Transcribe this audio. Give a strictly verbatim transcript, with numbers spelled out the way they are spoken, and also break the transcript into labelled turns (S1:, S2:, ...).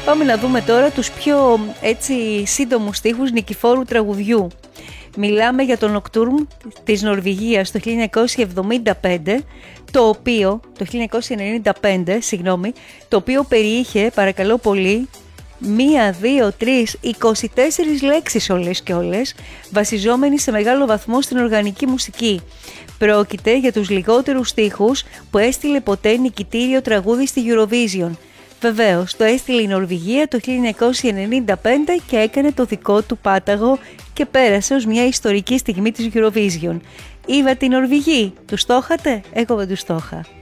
S1: Πάμε να δούμε τώρα τους πιο έτσι σύντομους στίχους νικηφόρου τραγουδιού. Μιλάμε για το Nocturne της Νορβηγίας το χίλια εννιακόσια εβδομήντα πέντε, το οποίο, το χίλια εννιακόσια ενενήντα πέντε, συγγνώμη, το οποίο περιείχε, παρακαλώ πολύ, μία, δύο, τρεις, είκοσι τέσσερις λέξεις όλες και όλες, βασιζόμενοι σε μεγάλο βαθμό στην οργανική μουσική. Πρόκειται για τους λιγότερους στίχους που έστειλε ποτέ νικητήριο τραγούδι στη Eurovision. Βεβαίως, το έστειλε η Νορβηγία το χίλια εννιακόσια ενενήντα πέντε και έκανε το δικό του πάταγο και πέρασε ως μια ιστορική στιγμή της Eurovision. Είδα την Νορβηγή, τους το είχατε? Εγώ δεν τους το είχα.